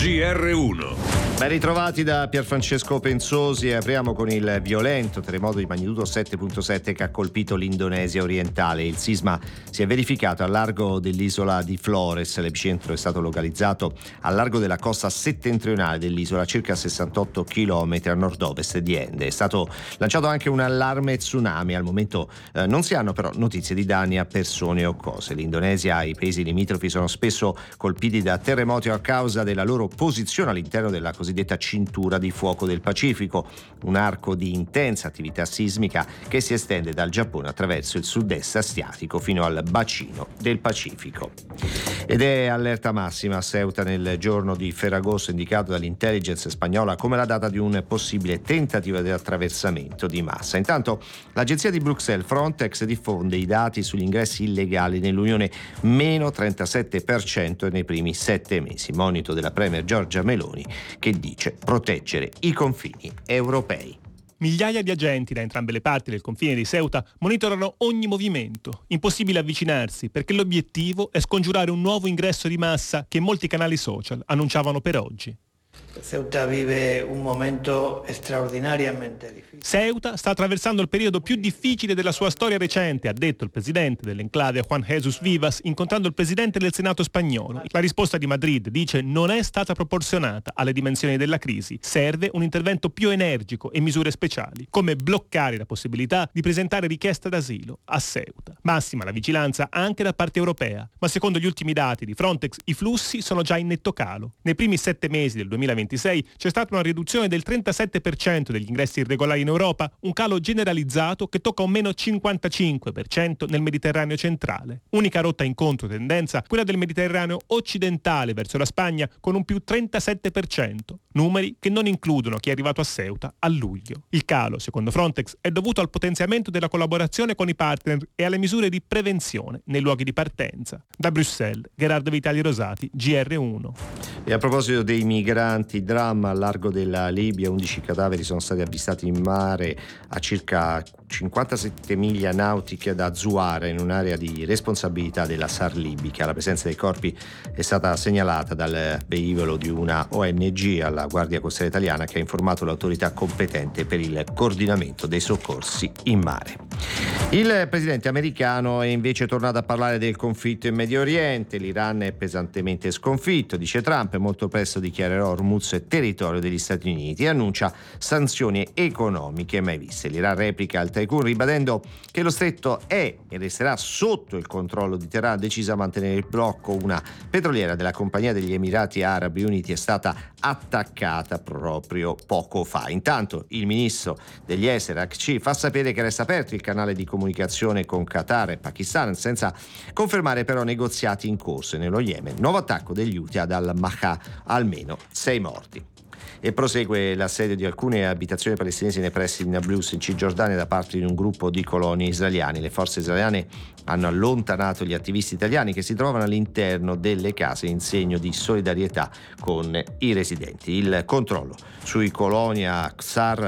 GR1. Ben ritrovati da Pierfrancesco Pensosi e apriamo con il violento terremoto di magnitudo 7.7 che ha colpito l'Indonesia orientale. Il sisma si è verificato a largo dell'isola di Flores. L'epicentro è stato localizzato a largo della costa settentrionale dell'isola, circa 68 km a nord-ovest di Ende. È stato lanciato anche un allarme tsunami. Al momento non si hanno però notizie di danni a persone o cose. L'Indonesia e i paesi limitrofi sono spesso colpiti da terremoti a causa della loro posizione all'interno della cosiddetta cintura di fuoco del Pacifico, un arco di intensa attività sismica che si estende dal Giappone attraverso il sud-est asiatico fino al bacino del Pacifico. Ed è allerta massima a Ceuta nel giorno di Ferragosto, indicato dall'intelligence spagnola come la data di un possibile tentativo di attraversamento di massa. Intanto l'agenzia di Bruxelles Frontex diffonde i dati sugli ingressi illegali nell'Unione, meno 37% nei primi 7 mesi. Monito della premier Giorgia Meloni, che dice proteggere i confini europei. Migliaia di agenti da entrambe le parti del confine di Ceuta monitorano ogni movimento. Impossibile avvicinarsi perché l'obiettivo è scongiurare un nuovo ingresso di massa che molti canali social annunciavano per oggi. Ceuta vive un momento straordinariamente difficile. Ceuta sta attraversando il periodo più difficile della sua storia recente, ha detto il presidente dell'enclave Juan Jesús Vivas incontrando il presidente del Senato spagnolo. La risposta di Madrid, dice, non è stata proporzionata alle dimensioni della crisi. Serve un intervento più energico e misure speciali, come bloccare la possibilità di presentare richiesta d'asilo a Ceuta. Massima la vigilanza anche da parte europea, ma secondo gli ultimi dati di Frontex i flussi sono già in netto calo. Nei primi 7 mesi del 2026 c'è stata una riduzione del 37% degli ingressi irregolari in Europa, un calo generalizzato che tocca un meno 55% nel Mediterraneo centrale. Unica rotta in controtendenza, quella del Mediterraneo occidentale verso la Spagna con un più 37%, numeri che non includono chi è arrivato a Ceuta a luglio. Il calo, secondo Frontex, è dovuto al potenziamento della collaborazione con i partner e alle misure di prevenzione nei luoghi di partenza. Da Bruxelles, Gerardo Vitali Rosati, GR1. E a proposito dei migranti, dramma al largo della Libia, 11 cadaveri sono stati avvistati in mare a circa 57 miglia nautiche da Zuara, in un'area di responsabilità della SAR libica. La presenza dei corpi è stata segnalata dal velivolo di una ONG alla Guardia Costiera Italiana, che ha informato l'autorità competente per il coordinamento dei soccorsi in mare. Il presidente americano è invece tornato a parlare del conflitto in Medio Oriente. L'Iran è pesantemente sconfitto, dice Trump, e molto presto dichiarerà Hormuz territorio degli Stati Uniti e annuncia sanzioni economiche mai viste. L'Iran replica al tycoon ribadendo che lo stretto è e resterà sotto il controllo di Teheran, decisa a mantenere il blocco. Una petroliera della Compagnia degli Emirati Arabi Uniti è stata attaccata proprio poco fa. Intanto il ministro degli esteri Akci fa sapere che resta aperto il canale di comunicazione con Qatar e Pakistan, senza confermare però negoziati in corso. Nello Yemen, nuovo attacco degli Houthi ad al-Maha, almeno 6 morti. E prosegue l'assedio di alcune abitazioni palestinesi nei pressi di Nablus in Cisgiordania da parte di un gruppo di coloni israeliani. Le forze israeliane hanno allontanato gli attivisti italiani che si trovano all'interno delle case in segno di solidarietà con i residenti. Il controllo sui coloni a Ksar